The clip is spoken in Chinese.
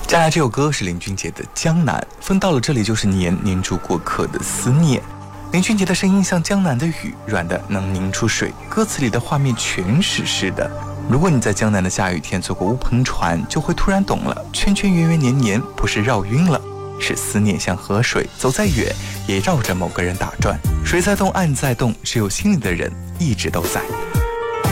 接下来这首歌是林俊杰的《江南》，风到了这里就是黏住过客的思念。林俊杰的声音像江南的雨，软的能凝出水，歌词里的画面全是诗的。如果你在江南的下雨天坐过乌篷船，就会突然懂了，圈圈圆圆黏黏不是绕晕了，是思念像河水，走再远也绕着某个人打转。水在动，岸在动，只有心里的人一直都在。